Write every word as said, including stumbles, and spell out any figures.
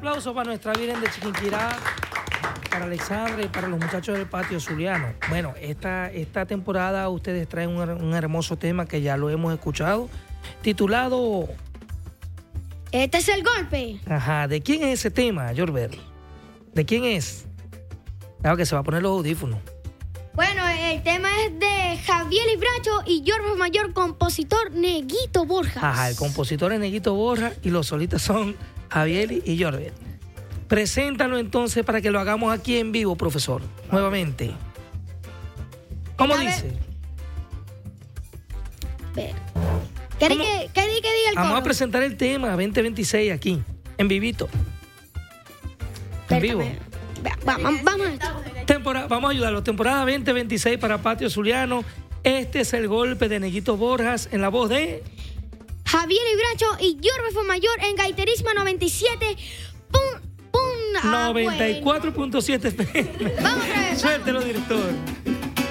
aplauso para nuestra Virgen de Chiquinquirá, para Alexandra y para los muchachos del patio zuliano. Bueno, esta, esta temporada ustedes traen un, un hermoso tema que ya lo hemos escuchado, titulado... Este es el golpe. Ajá, ¿de quién es ese tema, Jorbert? ¿De quién es? Claro que se va a poner los audífonos. Bueno, el tema es de Javier Libracho y Jorbert Mayor, compositor Neguito Borjas. Ajá, el compositor es Neguito Borjas y los solistas son Javier y Jorbert. Preséntalo entonces para que lo hagamos aquí en vivo, profesor. Nuevamente. ¿Cómo dice? Ver. ¿Qué di que, que, di que diga el Vamos coro? a presentar el tema veinte veintiséis aquí, en vivito. En vivo. Vamos, vamos. Temporada, vamos a ayudarlo. Temporada veinte veintiséis para Patio Zuliano. Este es el golpe de Neguito Borjas en la voz de Javier Libracho y Jorbert Mayor en Gaiterismo noventa y siete. Pum, pum, ah, noventa y cuatro punto siete. bueno. Vamos a ver. Suéltelo, director.